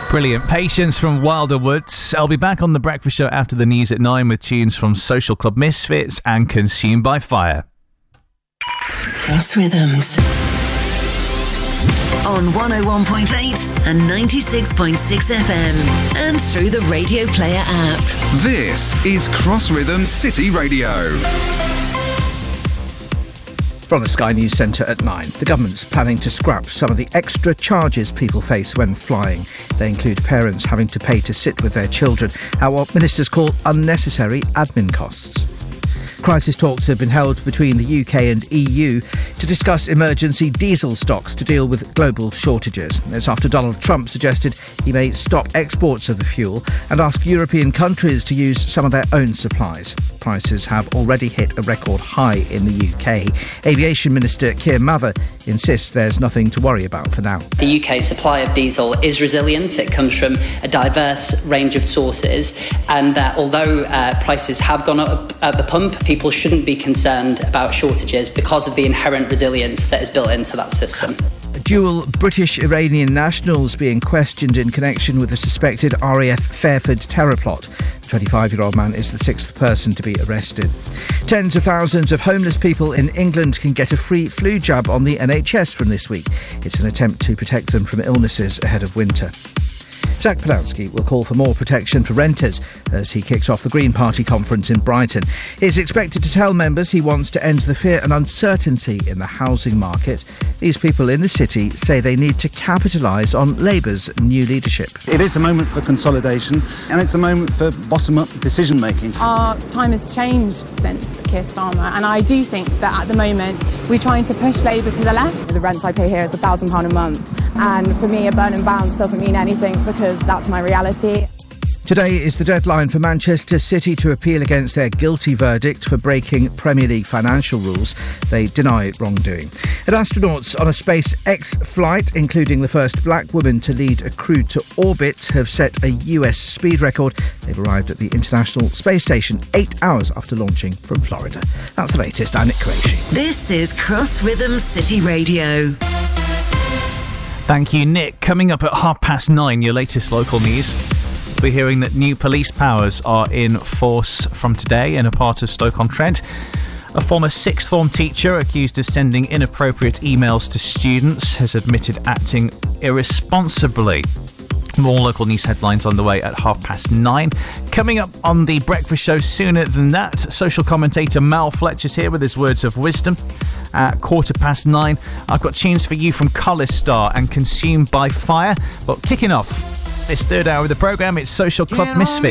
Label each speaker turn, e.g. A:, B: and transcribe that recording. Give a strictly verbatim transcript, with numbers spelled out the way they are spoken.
A: Brilliant. Patience from Wilder Woods. I'll be back on The Breakfast Show after the news at nine with tunes from Social Club Misfits and Consumed by Fire.
B: Cross Rhythms on one oh one point eight and ninety-six point six F M and through the Radio Player app.
C: This is Cross Rhythms City Radio.
D: From the Sky News Centre at nine, the government's planning to scrap some of the extra charges people face when flying. They include parents having to pay to sit with their children at what ministers call unnecessary admin costs. Crisis talks have been held between the U K and E U to discuss emergency diesel stocks to deal with global shortages. It's after Donald Trump suggested he may stop exports of the fuel and ask European countries to use some of their own supplies. Prices have already hit a record high in the U K. Aviation Minister Keir Mather insists there's nothing to worry about for now.
E: The U K supply of diesel is resilient. It comes from a diverse range of sources, and that although uh, prices have gone up at the pump, people shouldn't be concerned about shortages because of the inherent resilience that is built into that system.
D: Dual British-Iranian nationals being questioned in connection with the suspected R A F Fairford terror plot. The twenty-five-year-old man is the sixth person to be arrested. Tens of thousands of homeless people in England can get a free flu jab on the N H S from this week. It's an attempt to protect them from illnesses ahead of winter. Zach Polanski will call for more protection for renters as he kicks off the Green Party conference in Brighton. He's expected to tell members he wants to end the fear and uncertainty in the housing market. These people in the city say they need to capitalise on Labour's new leadership.
F: It is a moment for consolidation and it's a moment for bottom-up decision-making.
G: Our time has changed since Keir Starmer, and I do think that at the moment we're trying to push Labour to the left.
H: The rent I pay here is one thousand pounds a month, and for me a burn and bounce doesn't mean anything because that's my reality.
D: Today is the deadline for Manchester City to appeal against their guilty verdict for breaking Premier League financial rules. They deny wrongdoing. And astronauts on a SpaceX flight, including the first black woman to lead a crew to orbit, have set a U S speed record. They've arrived at the International Space Station eight hours after launching from Florida. That's the latest. I'm Nick Qureshi.
B: This is Cross Rhythms City Radio.
A: Thank you, Nick. Coming up at half past nine, your latest local news. We're hearing that new police powers are in force from today in a part of Stoke-on-Trent. A former sixth form teacher accused of sending inappropriate emails to students has admitted acting irresponsibly. More local news headlines on the way at half past nine. Coming up on the breakfast show sooner than that, social commentator Mal Fletcher's here with his words of wisdom. At quarter past nine, I've got tunes for you from Colour Star and Consumed by Fire. But kicking off this third hour of the programme, it's Social Club Misfits.